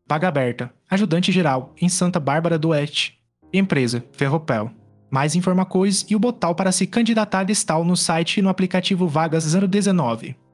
Vaga aberta. Ajudante geral em Santa Bárbara do Oeste. Empresa Ferropel. Mais informações e o botão para se candidatar está no site e no aplicativo Vagas 019.